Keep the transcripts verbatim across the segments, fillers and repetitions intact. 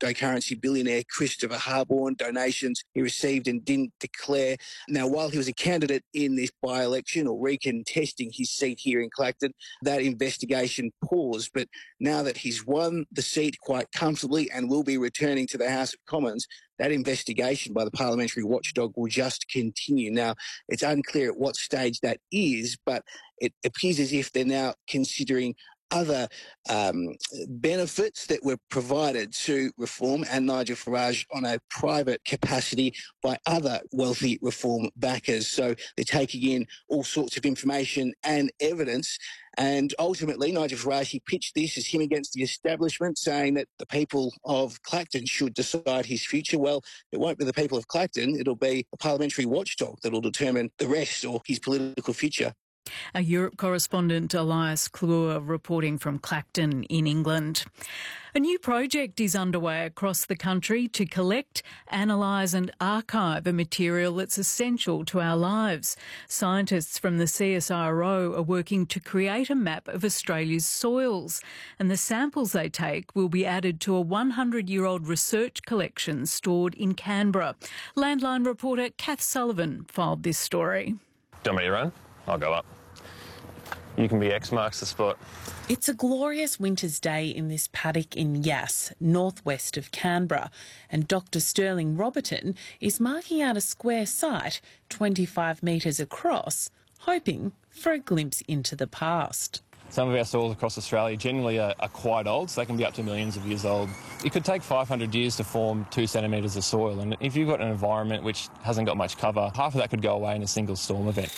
cryptocurrency billionaire Christopher Harborn, donations he received and didn't declare. Now, while he was a candidate in this by-election or recontesting his seat here in Clacton, that investigation paused. But now that he's won the seat quite comfortably and will be returning to the House of Commons, that investigation by the parliamentary watchdog will just continue. Now, it's unclear at what stage that is, but it appears as if they're now considering other um, benefits that were provided to Reform and Nigel Farage on a private capacity by other wealthy Reform backers. So they're taking in all sorts of information and evidence. And ultimately, Nigel Farage, he pitched this as him against the establishment, saying that the people of Clacton should decide his future. Well, it won't be the people of Clacton. It'll be a parliamentary watchdog that will determine the rest or his political future. Our Europe correspondent Elias Kluwer reporting from Clacton in England. A new project is underway across the country to collect, analyse and archive a material that's essential to our lives. Scientists from the C S I R O are working to create a map of Australia's soils, and the samples they take will be added to a hundred-year-old research collection stored in Canberra. Landline reporter Kath Sullivan filed this story. Do you want me to run? I'll go up. You can be X marks the spot. It's a glorious winter's day in this paddock in Yass, northwest of Canberra, and Doctor Sterling Roberton is marking out a square site twenty-five metres across, hoping for a glimpse into the past. Some of our soils across Australia generally are, are quite old, so they can be up to millions of years old. It could take five hundred years to form two centimetres of soil, and if you've got an environment which hasn't got much cover, half of that could go away in a single storm event.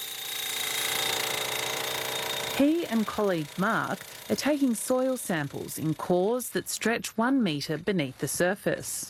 He and colleague Mark are taking soil samples in cores that stretch one metre beneath the surface.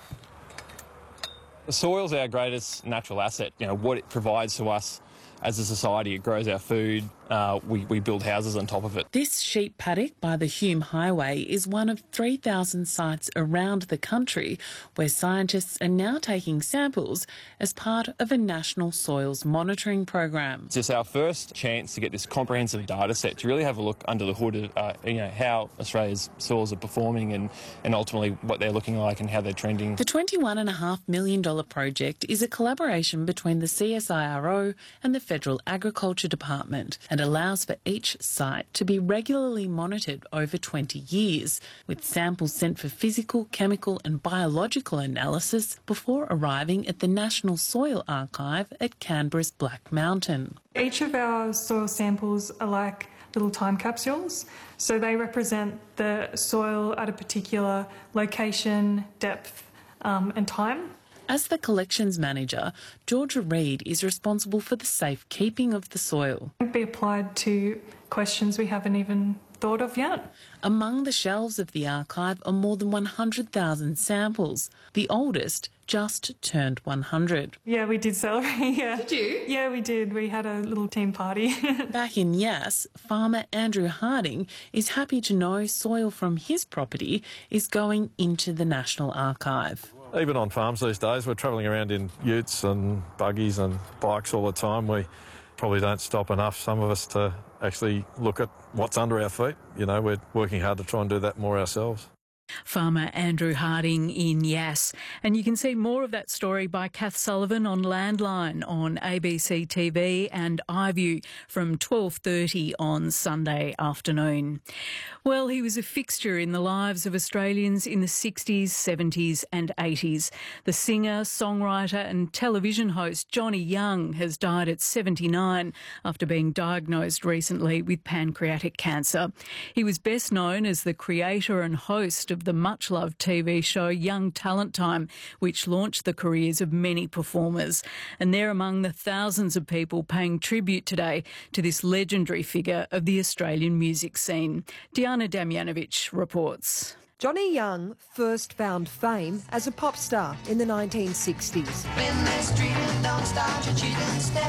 The soil's our greatest natural asset. You know, what it provides to us as a society, it grows our food, uh, we, we build houses on top of it. This sheep paddock by the Hume Highway is one of three thousand sites around the country where scientists are now taking samples as part of a national soils monitoring program. It's just our first chance to get this comprehensive data set to really have a look under the hood at uh, you know, how Australia's soils are performing and, and ultimately what they're looking like and how they're trending. The twenty-one point five million dollars project is a collaboration between the C S I R O and the Federal Agriculture Department and allows for each site to be regularly monitored over twenty years, with samples sent for physical, chemical and biological analysis before arriving at the National Soil Archive at Canberra's Black Mountain. Each of our soil samples are like little time capsules, so they represent the soil at a particular location, depth um, and time. As the collections manager, Georgia Reid is responsible for the safekeeping of the soil. It can be applied to questions we haven't even thought of yet. Among the shelves of the archive are more than one hundred thousand samples. The oldest just turned one hundred. Yeah, we did celebrate, yeah. Did you? Yeah, we did. We had a little team party. Back in Yass, farmer Andrew Harding is happy to know soil from his property is going into the National Archive. Even on farms these days, we're travelling around in utes and buggies and bikes all the time. We probably don't stop enough, some of us, to actually look at what's under our feet. You know, we're working hard to try and do that more ourselves. Farmer Andrew Harding in Yass. And you can see more of that story by Kath Sullivan on Landline on A B C T V and iView from twelve thirty on Sunday afternoon. Well, he was a fixture in the lives of Australians in the sixties, seventies and eighties. The singer, songwriter and television host Johnny Young has died at seventy-nine after being diagnosed recently with pancreatic cancer. He was best known as the creator and host of the much-loved T V show Young Talent Time, which launched the careers of many performers. And they're among the thousands of people paying tribute today to this legendary figure of the Australian music scene. Diana Damjanovic reports. Johnny Young first found fame as a pop star in the nineteen sixties. When the street don't start your cheating, step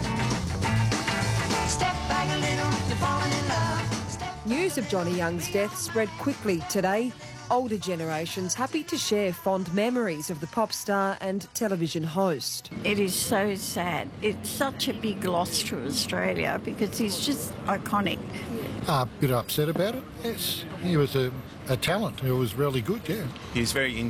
back. Step back a little, you're falling in love. Step News of Johnny Young's death spread quickly today. Older generations happy to share fond memories of the pop star and television host. It is so sad. It's such a big loss to Australia because he's just iconic. A uh, bit upset about it, yes. He was a, a talent who was really good, yeah. He was very